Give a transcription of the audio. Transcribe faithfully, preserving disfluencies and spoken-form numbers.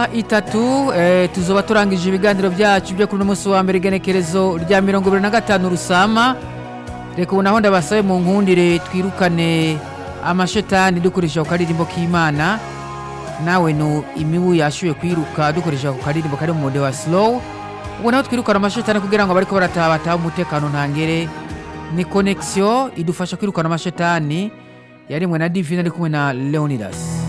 isaha itatu eh, tuzoba turangije ibiganiro byacu byo kuri uno munsi wa mbere igenekerezo rya mirongo ibiri na gatanu rusama. Reka ubu naho ndabasabe mu nkundire twirukane amashetani dukoresha ku karirimbo k'Imana. Nawe no imibu yashuye kwiruka dukoresha ku karirimbo kari mu mode wa slow. Ubu naho twirukana amashetani kugira ngo bariko barataha bataha umutekano ntangere. Ni connexion idufasha kwirukana amashetani yarimwe na Divine ari kumwe na Leonidas.